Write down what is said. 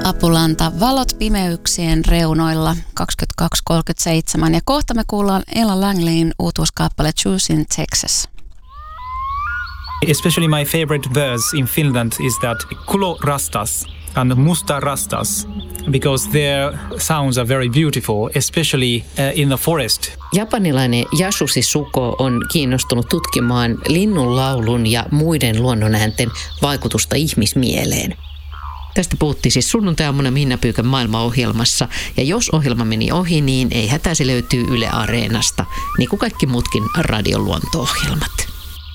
Apulanta, valot pimeyksien reunoilla 22.37 ja kohta me kuullaan Ella Langleyn uutuuskappale Choose in Texas. Especially my favorite verse in Finland is that kulo rastas and musta rastas, because their sounds are very beautiful, especially in the forest. Japanilainen Yasushi Suko on kiinnostunut tutkimaan linnunlaulun ja muiden luonnonäänten vaikutusta ihmismieleen. Tästä puhuttiin siis sunnuntai-aamuna Minna Pyykän maailmaohjelmassa. Ja jos ohjelma meni ohi, niin ei hätä, se löytyy Yle Areenasta, niin kuin kaikki muutkin radion luonto-ohjelmat.